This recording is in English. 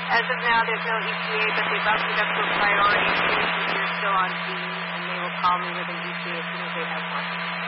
As of now, there's no ETA, but they bumped it up to a priority since you're still on team, and they will call me with an ETA as soon as they have one.